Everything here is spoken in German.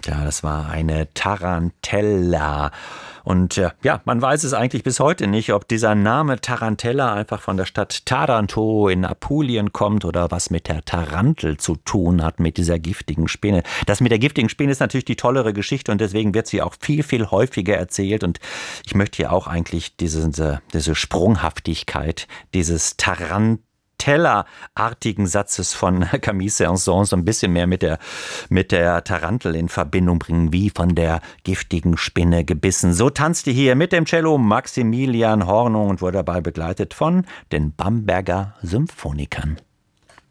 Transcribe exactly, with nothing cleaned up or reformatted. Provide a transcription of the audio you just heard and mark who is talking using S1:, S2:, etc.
S1: Ja, das war eine Tarantella. Und äh, ja, man weiß es eigentlich bis heute nicht, ob dieser Name Tarantella einfach von der Stadt Taranto in Apulien kommt oder was mit der Tarantel zu tun hat, mit dieser giftigen Spinne. Das mit der giftigen Spinne ist natürlich die tollere Geschichte und deswegen wird sie auch viel, viel häufiger erzählt. Und ich möchte hier auch eigentlich diese, diese Sprunghaftigkeit, dieses Tarantella Tellerartigen Satzes von Camille Saint-Saëns so ein bisschen mehr mit der, mit der Tarantel in Verbindung bringen, wie von der giftigen Spinne gebissen. So tanzte hier mit dem Cello Maximilian Hornung und wurde dabei begleitet von den Bamberger Symphonikern.